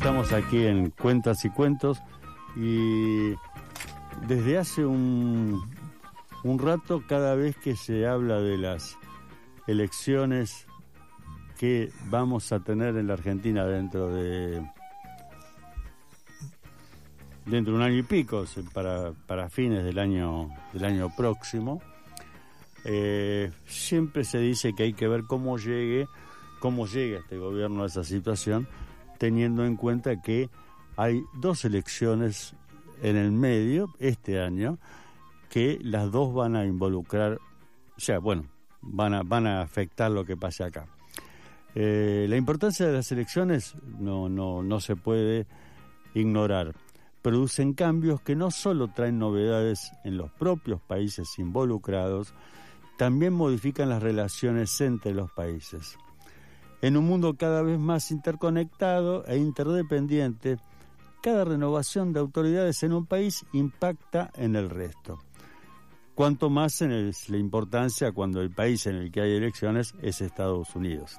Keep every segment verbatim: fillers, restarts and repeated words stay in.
Estamos aquí en Cuentas y Cuentos y desde hace un, un rato, cada vez que se habla de las elecciones que vamos a tener en la Argentina dentro de dentro de un año y pico, para, para fines del año del año próximo, eh, siempre se dice que hay que ver cómo llegue cómo llega este gobierno a esa situación, teniendo en cuenta que hay dos elecciones en el medio este año, que las dos van a involucrar, o sea, bueno, van a, van a afectar lo que pase acá. Eh, la importancia de las elecciones no, no, no se puede ignorar. Producen cambios que no solo traen novedades en los propios países involucrados, también modifican las relaciones entre los países. En un mundo cada vez más interconectado e interdependiente, cada renovación de autoridades en un país impacta en el resto. Cuanto más en el, la importancia cuando el país en el que hay elecciones es Estados Unidos.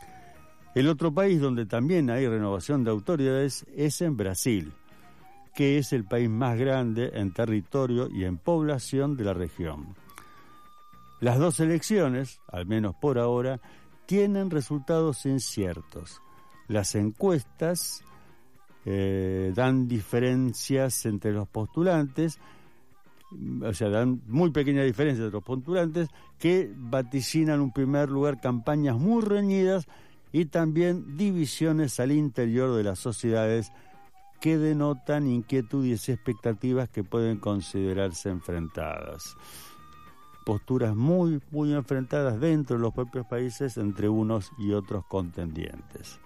El otro país donde también hay renovación de autoridades es en Brasil, que es el país más grande en territorio y en población de la región. Las dos elecciones, al menos por ahora, tienen resultados inciertos. Las encuestas eh, dan diferencias entre los postulantes, o sea, dan muy pequeñas diferencias entre los postulantes, que vaticinan un primer lugar campañas muy reñidas y también divisiones al interior de las sociedades que denotan inquietudes y expectativas que pueden considerarse enfrentadas. Posturas muy, muy enfrentadas dentro de los propios países entre unos y otros contendientes.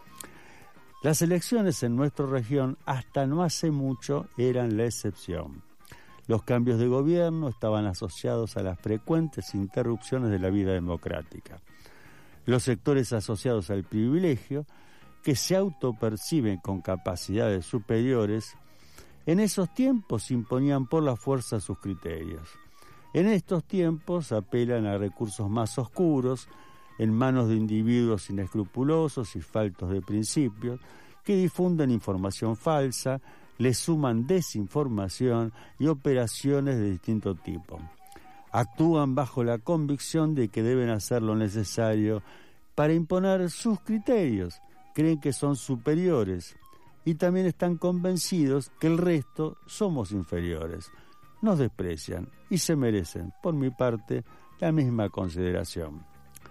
Las elecciones en nuestra región hasta no hace mucho eran la excepción. Los cambios de gobierno estaban asociados a las frecuentes interrupciones de la vida democrática. Los sectores asociados al privilegio, que se autoperciben con capacidades superiores, en esos tiempos imponían por la fuerza sus criterios. En estos tiempos apelan a recursos más oscuros, en manos de individuos inescrupulosos y faltos de principios, que difunden información falsa, le suman desinformación y operaciones de distinto tipo. Actúan bajo la convicción de que deben hacer lo necesario para imponer sus criterios, creen que son superiores y también están convencidos que el resto somos inferiores. Nos desprecian y se merecen, por mi parte, la misma consideración.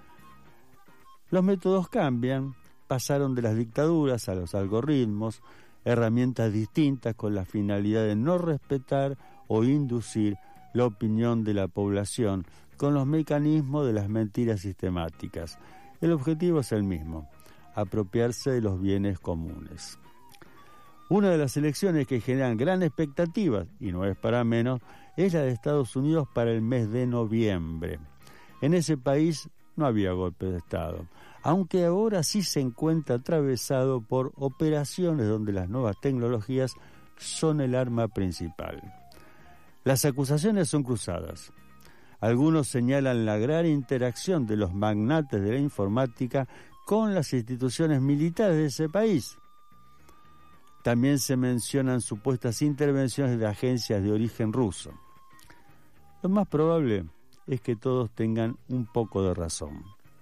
Los métodos cambian, pasaron de las dictaduras a los algoritmos, herramientas distintas con la finalidad de no respetar o inducir la opinión de la población con los mecanismos de las mentiras sistemáticas. El objetivo es el mismo, apropiarse de los bienes comunes. Una de las elecciones que generan gran expectativa, y no es para menos, es la de Estados Unidos para el mes de noviembre. En ese país no había golpe de Estado, aunque ahora sí se encuentra atravesado por operaciones donde las nuevas tecnologías son el arma principal. Las acusaciones son cruzadas. Algunos señalan la gran interacción de los magnates de la informática con las instituciones militares de ese país. También se mencionan supuestas intervenciones de agencias de origen ruso. Lo más probable es que todos tengan un poco de razón.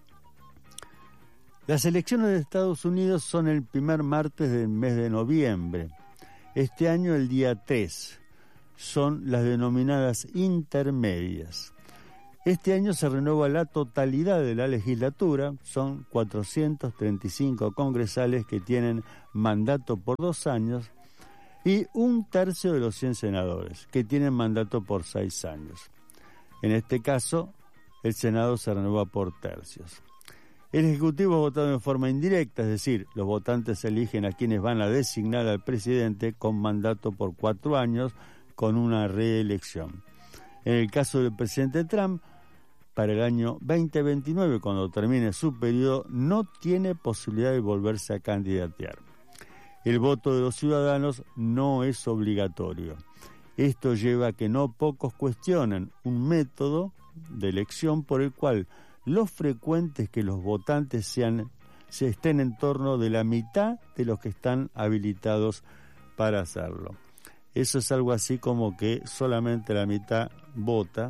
Las elecciones de Estados Unidos son el primer martes del mes de noviembre. Este año el día tres. Son las denominadas intermedias. Este año se renueva la totalidad de la legislatura, son cuatrocientos treinta y cinco congresales que tienen mandato por dos años y un tercio de los cien senadores que tienen mandato por seis años. En este caso, el Senado se renueva por tercios. El Ejecutivo es votado en forma indirecta, es decir, los votantes eligen a quienes van a designar al presidente con mandato por cuatro años con una reelección. En el caso del presidente Trump, para el año veinte veintinueve, cuando termine su periodo, no tiene posibilidad de volverse a candidatear. El voto de los ciudadanos no es obligatorio. Esto lleva a que no pocos cuestionan un método de elección por el cual lo frecuente es que los votantes sean se estén en torno de la mitad de los que están habilitados para hacerlo. Eso es algo así como que solamente la mitad vota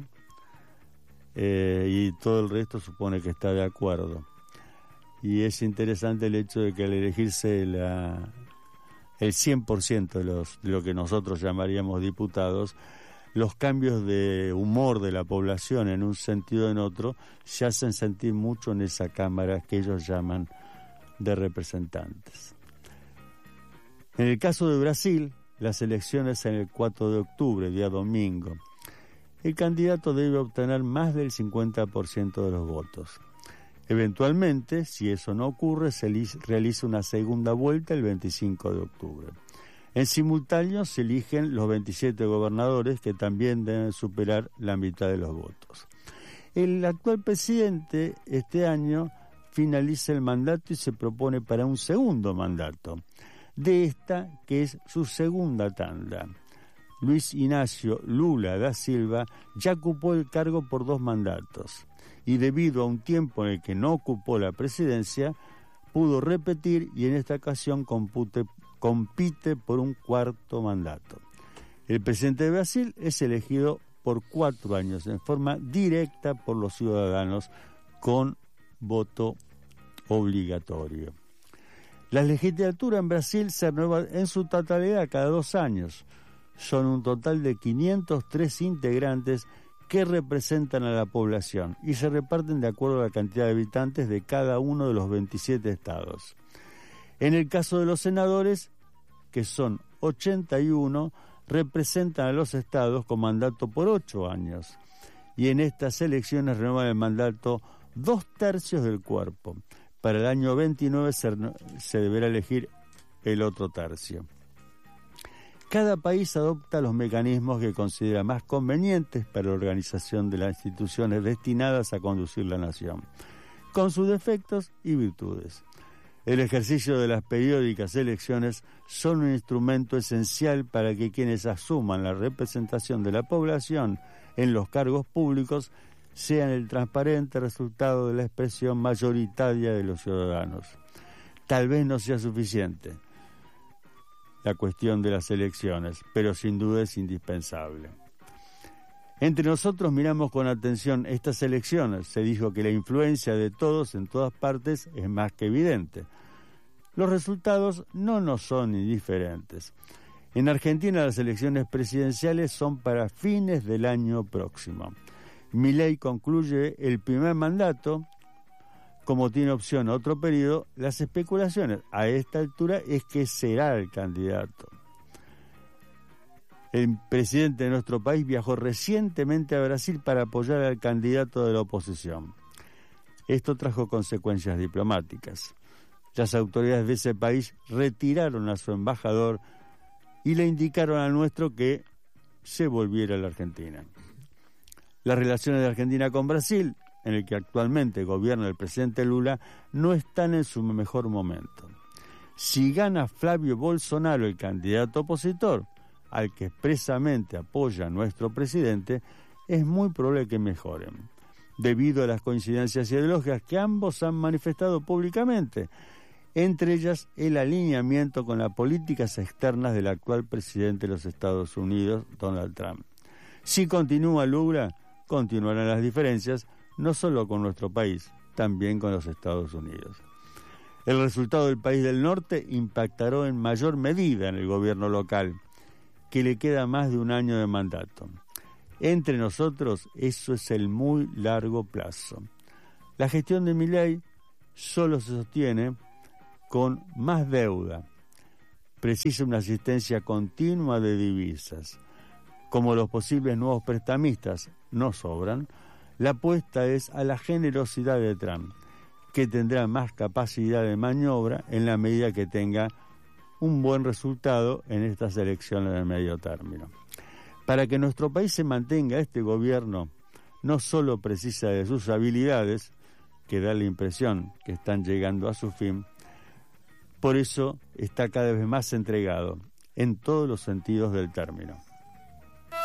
eh, y todo el resto supone que está de acuerdo. Y es interesante el hecho de que al elegirse la, el cien por ciento de, los, de lo que nosotros llamaríamos diputados, los cambios de humor de la población en un sentido o en otro se hacen sentir mucho en esa Cámara que ellos llaman de representantes. En el caso de Brasil, las elecciones en el cuatro de octubre, día domingo. El candidato debe obtener más del cincuenta por ciento de los votos. Eventualmente, si eso no ocurre, se realiza una segunda vuelta el veinticinco de octubre. En simultáneo se eligen los veintisiete gobernadores que también deben superar la mitad de los votos. El actual presidente este año finaliza el mandato y se propone para un segundo mandato, de esta que es su segunda tanda. Luis Ignacio Lula da Silva ya ocupó el cargo por dos mandatos y debido a un tiempo en el que no ocupó la presidencia, pudo repetir y en esta ocasión compute, compite por un cuarto mandato. El presidente de Brasil es elegido por cuatro años en forma directa por los ciudadanos con voto obligatorio. La legislatura en Brasil se renueva en su totalidad cada dos años. Son un total de quinientos tres integrantes que representan a la población y se reparten de acuerdo a la cantidad de habitantes de cada uno de los veintisiete estados. En el caso de los senadores, que son ochenta y uno, representan a los estados con mandato por ocho años y en estas elecciones renuevan el mandato dos tercios del cuerpo. Para el año veintinueve se, se deberá elegir el otro tercio. Cada país adopta los mecanismos que considera más convenientes para la organización de las instituciones destinadas a conducir la nación, con sus defectos y virtudes. El ejercicio de las periódicas elecciones son un instrumento esencial para que quienes asuman la representación de la población en los cargos públicos sean el transparente resultado de la expresión mayoritaria de los ciudadanos. Tal vez no sea suficiente la cuestión de las elecciones, pero sin duda es indispensable. Entre nosotros miramos con atención estas elecciones. Se dijo que la influencia de todos en todas partes es más que evidente. Los resultados no nos son indiferentes. En Argentina las elecciones presidenciales son para fines del año próximo. Milei concluye el primer mandato, como tiene opción a otro periodo, las especulaciones a esta altura es que será el candidato. El presidente de nuestro país viajó recientemente a Brasil para apoyar al candidato de la oposición. Esto trajo consecuencias diplomáticas. Las autoridades de ese país retiraron a su embajador y le indicaron al nuestro que se volviera a la Argentina. Las relaciones de Argentina con Brasil, en el que actualmente gobierna el presidente Lula, no están en su mejor momento. Si gana Flavio Bolsonaro, el candidato opositor, al que expresamente apoya a nuestro presidente, es muy probable que mejoren, debido a las coincidencias ideológicas que ambos han manifestado públicamente, entre ellas el alineamiento con las políticas externas del actual presidente de los Estados Unidos, Donald Trump. Si continúa Lula, continuarán las diferencias, no solo con nuestro país, también con los Estados Unidos. El resultado del país del norte impactará en mayor medida en el gobierno local, que le queda más de un año de mandato. Entre nosotros, eso es el muy largo plazo. La gestión de Milei solo se sostiene con más deuda. Precisa una asistencia continua de divisas. Como los posibles nuevos prestamistas no sobran, la apuesta es a la generosidad de Trump, que tendrá más capacidad de maniobra en la medida que tenga un buen resultado en estas elecciones de medio término. Para que nuestro país se mantenga, este gobierno no solo precisa de sus habilidades, que da la impresión que están llegando a su fin, por eso está cada vez más entregado en todos los sentidos del término.